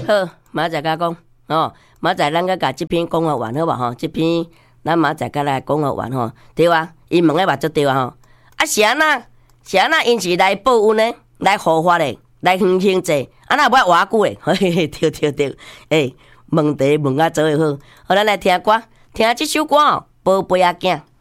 好，明仔载甲讲哦，明仔载咱甲甲即篇讲学完好无吼？即篇咱明仔载甲来讲学完吼，对啊，因问诶嘛足对啊吼。啊是安那？是安那？因是来报恩诶，来护法诶，来行行济，啊那要偌久诶？嘿嘿，对，问题问啊做会好。好，咱来听歌，听即首歌哦，《宝贝仔囝》。